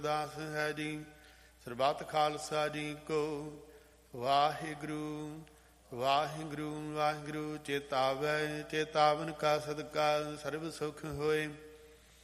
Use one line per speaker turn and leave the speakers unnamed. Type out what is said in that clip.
ਦਾਸ ਹੈ ਜੀ। ਸਰਬੱਤ ਖਾਲਸਾ ਜੀ ਕੋ ਵਾਹਿਗੁਰੂ ਵਾਹਿਗੁਰੂ ਵਾਹਿਗੁਰੂ। ਚੇਤਾਵੈ ਚੇਤਾਵਨ ਕਾ ਸਦਕਾ ਸਰਬ ਸੁਖ ਹੋਏ।